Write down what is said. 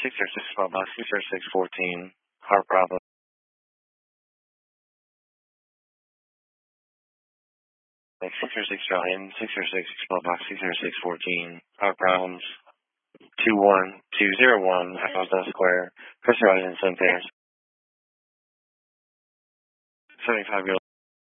606 small box 60614. Heart problem. 606 Australian 606 small box 60614. Heart problems. 21201 Houston Square. First Australian St. Peter's. 75-year-old.